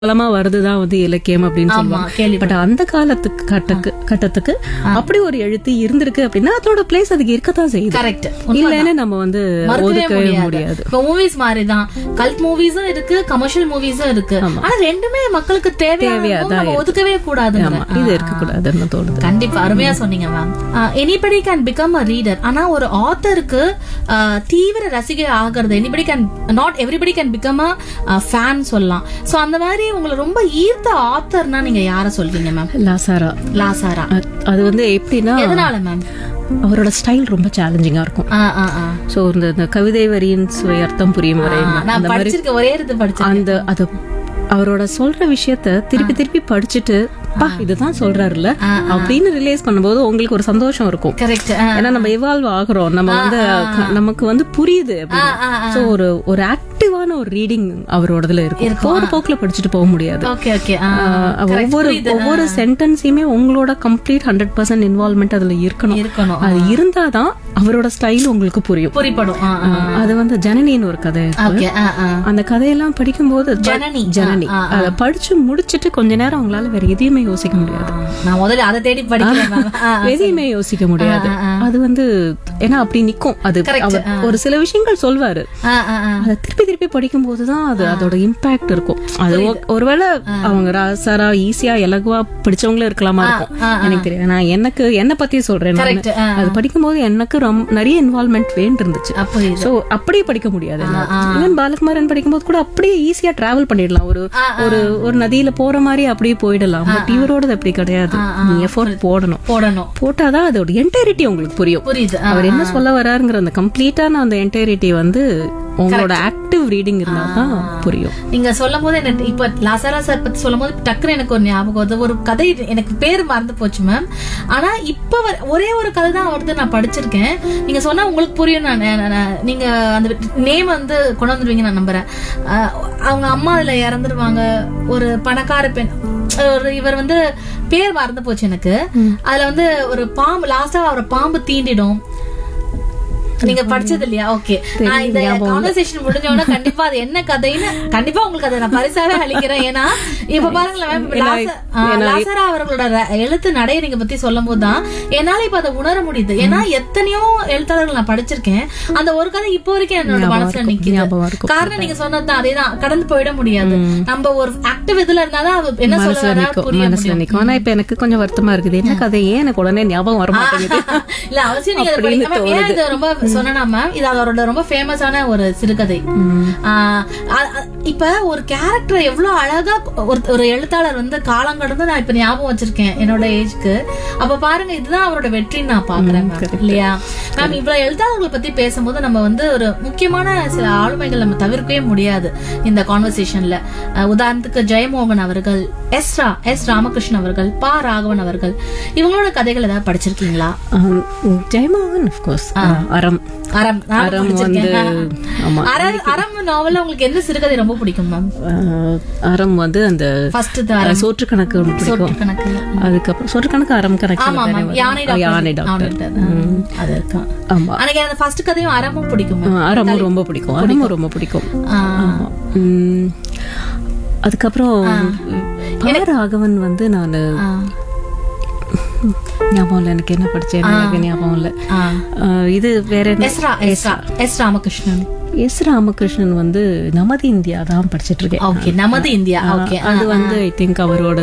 காலமா வருதுதான் வந்து இலக்கியம் அப்படின்னு சொல்லுவாங்க. பட் அந்த காலத்துக்கு கட்டத்துக்கு அப்படி ஒரு எழுத்து இருந்திருக்கு அப்படின்னா அதோட பிளேஸ் அதுக்கு இருக்கத்தான் செய்யுது. கரெக்ட். இல்லன்னு நம்ம வந்து ஒதுக்கவே முடியாது. இப்ப மூவிஸ் மாதிரி தான் கல்ட் மூவிஸும் இருக்கு, கமர்ஷியல் மூவிஸும் இருக்கு. ஆனா ரெண்டுமே மக்களுக்கு தேவையானது ஒதுக்கவே கூடாது. இது இருக்க கூடாதுன்னு தோணுது. கண்டிப்பா அருமையா சொன்னீங்க ma'am. Anybody can become a reader. ஆனா ஒரு ஆத்தருக்கு தீவிர ரசிகை ஆகிறது not everybody can become a fan சொல்லலாம். சோ அந்த மாதிரி உங்களை ரொம்ப ஈர்த்த ஆத்தர்னா நீங்க யார சொல்றீங்க மேம்? லாசாரா. அது வந்து எப்படின்னா, எதனால மேம்? அவரோட ஸ்டைல் ரொம்ப சேலஞ்சிங்கா இருக்கும். சோ இந்த கவிதை வரியின் சுவை அர்த்தம் புரியும் வரை அந்த அது அவரோட சொல்ற விஷயத்த திருப்பி திருப்பி படிச்சுட்டு இதுதான் சொல்றாருல்ல அப்படின்னு ரிலேஸ் பண்ணும்போது உங்களுக்கு ஒரு சந்தோஷம் இருக்கும். ஏன்னா நம்ம எவால்வ் ஆகுறோம், நம்ம வந்து நமக்கு வந்து புரியுது. சோ ஒரு ஆக்டிவான ஒரு ரீடிங் அவரோடதுல இருக்கும். போற போக்குல படிச்சுட்டு போக முடியாது. ஒவ்வொரு சென்டென்ஸையுமே உங்களோட கம்ப்ளீட் 100% இன்வால்வ்மெண்ட் அதுல இருக்கணும். அது இருந்தாதான் அவரோட ஸ்டைல் உங்களுக்கு புரியும். அது வந்து ஜனனின்னு ஒரு கதை. அந்த கதையெல்லாம் படிக்கும்போது ஜனனி அதை படிச்சு முடிச்சிட்டு கொஞ்ச நேரம் அவங்களால வேற எதையுமே யோசிக்க முடியாது. நான் முதல்ல அதை தேடி படிக்கிறேன். எதையுமே யோசிக்க முடியாது. அது வந்து ஏன்னா அப்படி நிக்கும். அது ஒரு சில விஷயங்கள் சொல்வாரு, அதை திருப்பி திருப்பி படிக்கும் போதுதான் அது அதோட இம்பாக்ட் இருக்கும். அது ஒருவேளை அவங்க ராசாரா ஈஸியா இலகுவா படிச்சவங்களே இருக்கலாமா இருக்கும், எனக்கு தெரியாது. நான் என்ன பத்தி சொல்றேன். அது படிக்கும் போது எனக்கு நிறைய இன்வால்வ்மெண்ட் இருந்துச்சு. சோ அப்படியே படிக்க முடியாது. பாலகுமாரன் படிக்கும் போது கூட அப்படியே ஈஸியா டிராவல் பண்ணிடலாம். ஒரு நதியில போற மாதிரி அப்படியே போயிடலாம். பட் இவரோட அப்படி கிடையாது. நீ எஃபோர்ட் போட்டாதான் அதோட என்டைரிட்டி உங்களுக்கு புரியுது. அவர் என்ன சொல்ல வராருங்கிற அந்த கம்ப்ளீட்டான அந்த என்டைரிட்டி வந்து உங்களோட ஆக்டிவ் ரீடிங் இருந்தா தான் புரியும். நீங்க சொல்லும் போது எனக்கு இப்ப லாசாரா சார் பத்தி சொல்லும் போது டக்குனு எனக்கு ஒரு ஞாபகம், ஒரு கதை எனக்கு பேர் மறந்து போச்சு மேம். ஆனா இப்ப ஒரே ஒரு கதை தான் அவர்தான் நான் படிச்சிருக்கேன். நீங்க சொன்னா உங்களுக்கு புரியும். நீங்க அந்த நேம் வந்து கொண்டு வந்துருவீங்க நான் நம்புறேன். அவங்க அம்மா அதுல இறந்துருவாங்க. ஒரு பணக்கார பெண், இவர் வந்து பேர் மறந்து போச்சு எனக்கு. அதுல வந்து ஒரு பாம்பு லாஸ்டா அவரை பாம்பு தீண்டிடும். நீங்க படிச்சது இல்லையா? ஓகே, நான் இந்த கான்வர்சேஷன் முடிஞ்சோன்னா கண்டிப்பா அது என்ன கதைன்னு கண்டிப்பா உங்களுக்கு அதை நான் பரிசாவே அளிக்கிறேன். ஏன்னா இப்ப பாருங்களேன், லாசாரா அவர்களோட எழுத்து நடைய நீங்க பத்தி சொல்லும் போதுதான் என்னால இப்ப அதை உணர முடியுது. ஏன்னா எத்தனையோ எழுத்தாளர்கள் நான் படிச்சிருக்கேன். அந்த ஒரு கதை இப்போ வரைக்கும் என்னோட மனசுல நிக்குது. காரணம் நீங்க சொன்னதுதான், அதேதான், கடந்து போயிட முடியாது. நம்ம ஒரு ஆக்டிவ் இதுல இருந்தாதான் என்ன சொல்ல. ஆனா இப்ப எனக்கு கொஞ்சம் வருத்தமா இருக்குது. என்ன கதை ஏன் எனக்கு உடனே ஞாபகம் வர மாட்டேங்குது. இல்ல அவசியம் நீங்க ரொம்ப சொன்னா மேம், இது அவரோட ரொம்ப ஃபேமஸான ஒரு சிறுகதை. இப்ப ஒரு கேரக்டர் எவ்வளவு அழகா ஒரு எழுத்தாளர் வந்து காலம் கடந்து நான் இப்ப ஞாபகம் வச்சிருக்கேன் என்னோட ஏஜ்க்கு. அப்ப பாருங்க, இதுதான் அவரோட வெற்றின்னு நான் பாக்குறேன் இல்லையா மேம்? இவ்வளவு எழுத்தாளர்களை பத்தி பேசும்போது நம்ம வந்து ஒரு முக்கியமான சில ஆளுமைகள் நம்ம தவிர்க்கவே முடியாது இந்த கான்வர்சேஷன்ல. உதாரணத்துக்கு ஜெயமோகன் அவர்கள், எஸ் ராமகிருஷ்ணன் அவர்கள், பா ராகவன் அவர்கள், இவங்களோட கதைகள் ஏதாவது படிச்சிருக்கீங்களா? Jeyamohan of course. அறம் நாவல்ல உங்களுக்கு எந்த சிறுகதை ரொம்ப பிடிக்கும் மேம்? அறம் வந்து அந்த சோற்று கணக்கு பிடிக்கும். அதுக்கப்புறம் சோற்று கணக்கு, அறம் கணக்கு, யானை டாக்டர். எனக்கு அந்த ஃபர்ஸ்ட் கதையும் அறமும் பிடிக்கும். அறமும் ரொம்ப பிடிக்கும். அதுக்கப்புறம் ராகவன் வந்து நானு ஞாபகம் இல்ல, எனக்கு என்ன படிச்சேன் ஞாபகம் இல்ல. இது வேற எஸ் ராமகிருஷ்ணன். எஸ் ராமகிருஷ்ணன் வந்து நமது இந்தியா தான் படிச்சிட்டு இருக்கேன். நமது இந்தியா. அது வந்து ஐ திங்க்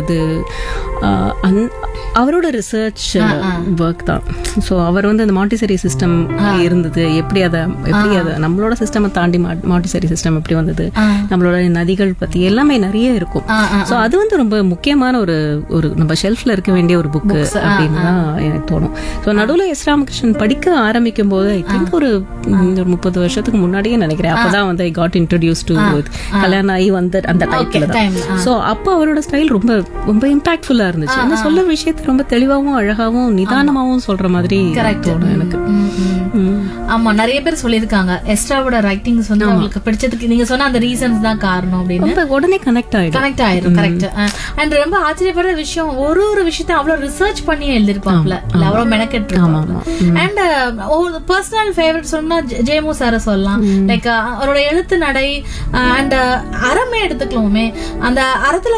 அவரோட ரிசர்ச் ஒர்க் தான். ஸோ அவர் வந்து அந்த மாண்டிசரி சிஸ்டம் இருந்தது, எப்படி அதை நம்மளோட சிஸ்டம் தாண்டி மாண்டிசரி சிஸ்டம் எப்படி வந்தது, நம்மளோட நதிகள் பத்தி எல்லாமே நிறைய இருக்கும். ஸோ அது வந்து ரொம்ப முக்கியமான ஒரு நம்ம ஷெல்ஃப்ல இருக்க வேண்டிய ஒரு புக்கு அப்படின்னு தான் எனக்கு தோணும். ஸோ நடுவில் எஸ் ராமகிருஷ்ணன் படிக்க ஆரம்பிக்கும் போது ஐ திங்க் ஒரு 30 வருஷத்துக்கு முன்னாடியே நினைக்கிறேன். அப்பதான் வந்து ஐ காட் இன்ட்ரோடியூஸ் டு கல்யாணம் ஆகி வந்த அந்த டைப்ல தான். ஸோ அப்போ அவரோட ஸ்டைல் ரொம்ப ரொம்ப இம்பாக்ட்ஃபுல்லா இருந்துச்சு. என்ன சொல்ல விஷயத்தை ரொம்ப தெளிவாகவும் அழகாவும் நிதானமாவும் சொல்ற மாதிரி தோணும் எனக்கு. ஆமா நிறைய பேர் சொல்லிருக்காங்க எஸ்ட்ராவோட ரைட்டிங்ஸ் வந்து அவங்களுக்கு பிடிச்சதுக்கு நீங்க சொன்ன அந்த ரீசன்ஸ் தான் காரணம் அப்படின்னு உடனே கனெக்ட் ஆயிரும். கரெக்ட். அண்ட் ரொம்ப ஆச்சரியப்படுற விஷயம் ஒரு விஷயத்த அவ்வளவு ரிசர்ச் பண்ணி எழுதிருப்பாப்ல, அவ்வளவு மெனக்கெட்டு இருப்பாங்க. அண்ட் பர்சனல் ஃபேவரட் சொன்னா ஜேமு சார சொல்லலாம். லைக் அவரோட எழுத்து நடை அண்ட் அறமே எடுத்துக்கலாமே, அந்த அறத்துல